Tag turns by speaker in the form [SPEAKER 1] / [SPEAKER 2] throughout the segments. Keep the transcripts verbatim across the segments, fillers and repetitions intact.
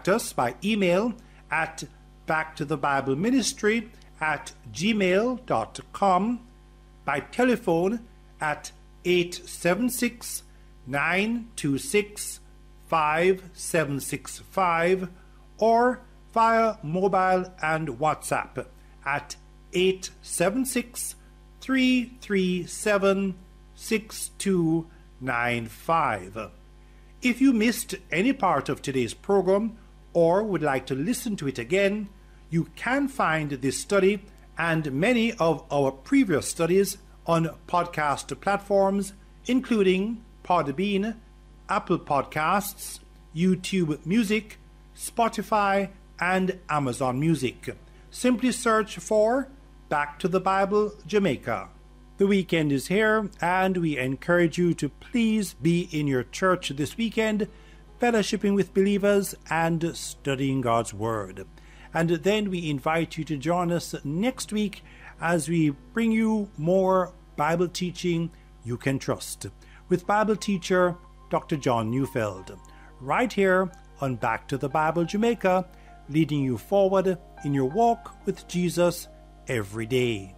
[SPEAKER 1] contact us by email at backtothebibleministry at gmail dot com, by telephone at eight seven six, nine two six, five seven six five, or via mobile and WhatsApp at eight seven six, three three seven, six two nine five. If you missed any part of today's program or would like to listen to it again, you can find this study and many of our previous studies on podcast platforms including Podbean, Apple Podcasts, YouTube Music, Spotify, and Amazon Music. Simply search for Back to the Bible Jamaica. The weekend is here, and we encourage you to please be in your church this weekend, fellowshipping with believers and studying God's Word. And then we invite you to join us next week as we bring you more Bible teaching you can trust, with Bible teacher Doctor John Neufeld, right here on Back to the Bible Jamaica, leading you forward in your walk with Jesus every day.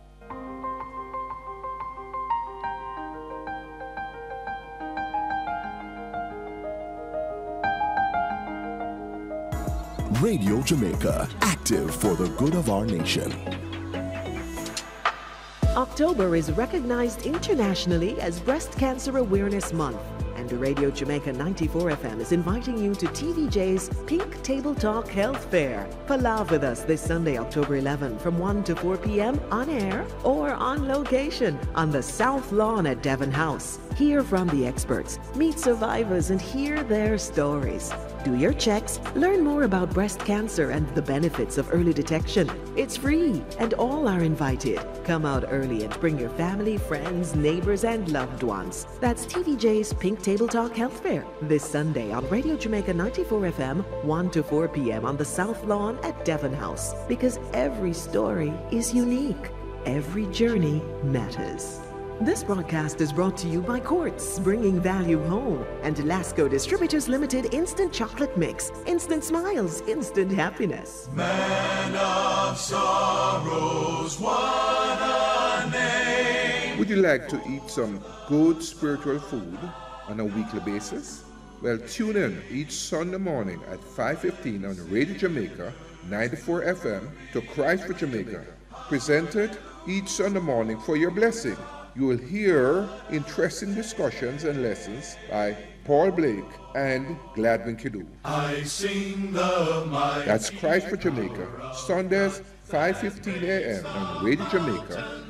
[SPEAKER 2] Radio Jamaica, active for the good of our nation.
[SPEAKER 3] October is recognized internationally as Breast Cancer Awareness Month, and Radio Jamaica ninety-four F M is inviting you to T V J's Pink Table Talk Health Fair. Palav with us this Sunday, October eleventh from one to four p.m. on air or on location on the South Lawn at Devon House. Hear from the experts, meet survivors, and hear their stories. Do your checks, learn more about breast cancer and the benefits of early detection. It's free and all are invited. Come out early and bring your family, friends, neighbors, and loved ones. That's T V J's Pink Table Talk Health Fair this Sunday on Radio Jamaica ninety-four F M, one to four p.m. on the South Lawn at Devon House. Because every story is unique. Every journey matters. This broadcast is brought to you by Quartz, bringing value home, and Lasco Distributors Limited Instant Chocolate Mix. Instant smiles, instant happiness.
[SPEAKER 4] Man of sorrows, what a name.
[SPEAKER 5] Would you like to eat some good spiritual food on a weekly basis? Well, tune in each Sunday morning at five fifteen on Radio Jamaica ninety-four F M to Christ for Jamaica. Presented each Sunday morning for your blessing. You will hear interesting discussions and lessons by Paul Blake and Gladwin Kidu.
[SPEAKER 4] I sing the mighty.
[SPEAKER 5] That's Christ for Jamaica, Sundays five fifteen a.m. on Radio Jamaica